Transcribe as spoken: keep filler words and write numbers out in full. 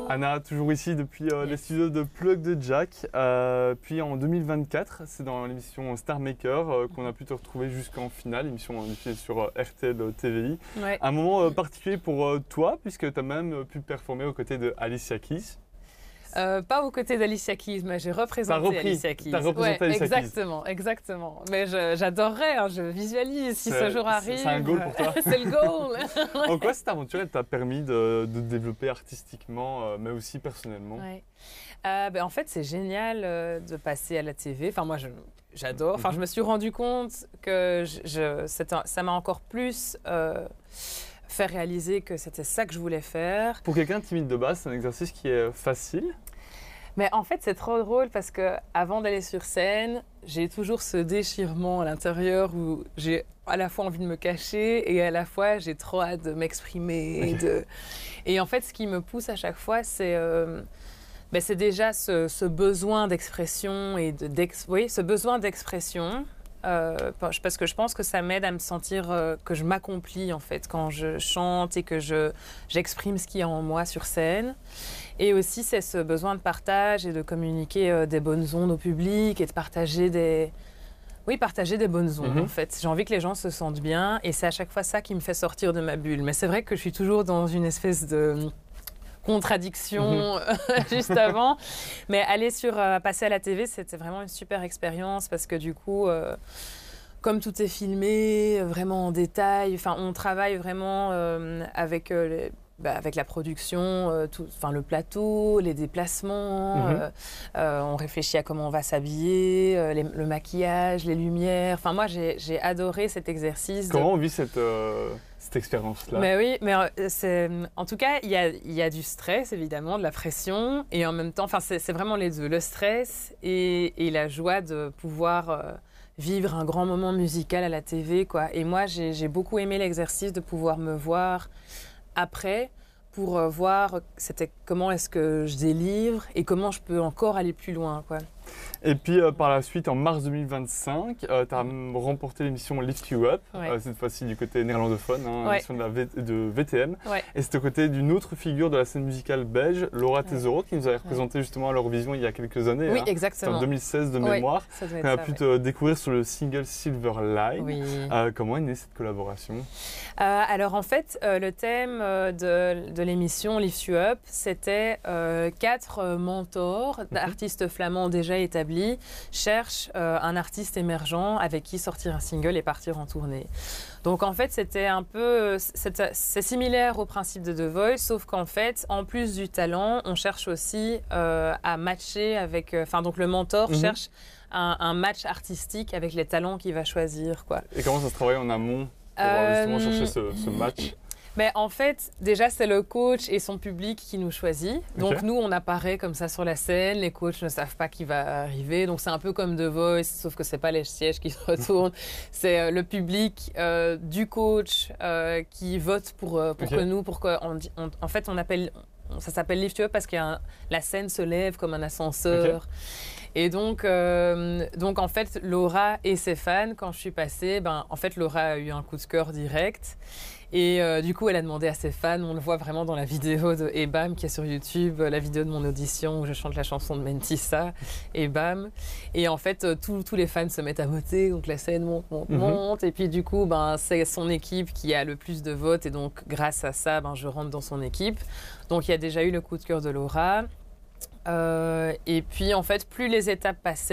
Anna, toujours ici depuis euh, les studios de Plug de Jack. Euh, puis en deux mille vingt-quatre, c'est dans l'émission Star Maker euh, qu'on a pu te retrouver jusqu'en finale, émission diffusée sur euh, R T L T V I. Ouais. Un moment euh, particulier pour euh, toi, puisque tu as même pu performer aux côtés de Alicia Keys. Euh, pas aux côtés d'Alicia Keys, mais j'ai représenté repris, Alicia Keys. T'as représenté ouais, Alicia Keys. Exactement, exactement. Mais je, j'adorerais, hein, je visualise si ce jour arrive. C'est un goal pour toi. C'est le goal. En quoi cette aventure elle t'a permis de, de développer artistiquement, euh, mais aussi personnellement? Ouais. Euh, ben, en fait, c'est génial euh, de passer à la T V. Enfin, moi, je, j'adore. Enfin, mm-hmm. je me suis rendu compte que je, je, ça m'a encore plus euh, fait réaliser que c'était ça que je voulais faire. Pour quelqu'un timide de base, c'est un exercice qui est facile? Mais en fait, c'est trop drôle parce que avant d'aller sur scène, j'ai toujours ce déchirement à l'intérieur où j'ai à la fois envie de me cacher et à la fois j'ai trop hâte de m'exprimer. De... Et en fait, ce qui me pousse à chaque fois, c'est, euh, ben, c'est déjà ce, ce besoin d'expression et de, d'ex... oui, ce besoin d'expression. Euh, parce que je pense que ça m'aide à me sentir euh, que je m'accomplis en fait quand je chante et que je, j'exprime ce qu'il y a en moi sur scène. Et aussi c'est ce besoin de partage et de communiquer euh, des bonnes ondes au public et de partager des, oui, partager des bonnes ondes mm-hmm. en fait. J'ai envie que les gens se sentent bien et c'est à chaque fois ça qui me fait sortir de ma bulle. Mais c'est vrai que je suis toujours dans une espèce de contradiction mmh. juste avant. Mais aller sur euh, passer à la T V, c'était vraiment une super expérience parce que du coup, euh, comme tout est filmé, vraiment en détail, enfin, on travaille vraiment euh, avec, euh, les, bah, avec la production, euh, tout, enfin, le plateau, les déplacements. Mmh. Euh, euh, on réfléchit à comment on va s'habiller, euh, les, le maquillage, les lumières. Enfin, moi, j'ai, j'ai adoré cet exercice. Comment de... on vit cette... Euh... cette expérience-là? Mais oui, mais c'est, en tout cas, il y a, il y a du stress, évidemment, de la pression, et en même temps, enfin, c'est, c'est vraiment les deux, le stress et, et la joie de pouvoir euh, vivre un grand moment musical à la T V, quoi. Et moi, j'ai, j'ai beaucoup aimé l'exercice de pouvoir me voir après pour euh, voir c'était, comment est-ce que je délivre et comment je peux encore aller plus loin, quoi. Et puis euh, par la suite, en mars deux mille vingt-cinq, euh, tu as remporté l'émission Lift You Up, ouais. euh, cette fois-ci du côté néerlandophone, hein, ouais. l'émission de, la v- de V T M. Ouais. Et c'était aux côtés d'une autre figure de la scène musicale belge, Laura ouais. Tesoro, qui nous avait représenté ouais. justement à l'Eurovision il y a quelques années. Oui, hein. exactement. C'était en deux mille seize de mémoire. Oui, on a ça, pu ouais. te découvrir sur le single Silver Line. Oui. Euh, comment est née cette collaboration? euh, Alors en fait, euh, le thème euh, de, de l'émission Lift You Up, c'était euh, quatre euh, mentors mm-hmm. d'artistes flamands déjà établis cherchent euh, un artiste émergent avec qui sortir un single et partir en tournée. Donc en fait, c'était un peu, c'est, c'est similaire au principe de The Voice, sauf qu'en fait, en plus du talent, on cherche aussi euh, à matcher avec, enfin euh, donc le mentor mm-hmm. cherche un, un match artistique avec les talents qu'il va choisir, quoi. Et comment ça se travaille en amont pour euh, justement chercher ce, ce match? Mais en fait, déjà, c'est le coach et son public qui nous choisit. Donc, okay. nous, on apparaît comme ça sur la scène. Les coachs ne savent pas qui va arriver. Donc, c'est un peu comme The Voice, sauf que c'est pas les sièges qui se retournent. C'est euh, le public euh, du coach euh, qui vote pour, euh, pour okay. que nous, pour que, on, on, en fait, on appelle, ça s'appelle Lift You Up parce que la scène se lève comme un ascenseur. Okay. Et donc, euh, donc, en fait, Laura et ses fans, quand je suis passée, ben, en fait, Laura a eu un coup de cœur direct. Et euh, du coup, elle a demandé à ses fans, on le voit vraiment dans la vidéo de Ebam qui est sur YouTube, la vidéo de mon audition où je chante la chanson de Mentissa, Ebam. Et en fait, tous, tous les fans se mettent à voter, donc la scène monte, monte, mm-hmm. monte. Et puis du coup, ben, c'est son équipe qui a le plus de votes. Et donc, grâce à ça, ben, je rentre dans son équipe. Donc, il y a déjà eu le coup de cœur de Laura. Euh, et puis, en fait, plus les étapes passaient,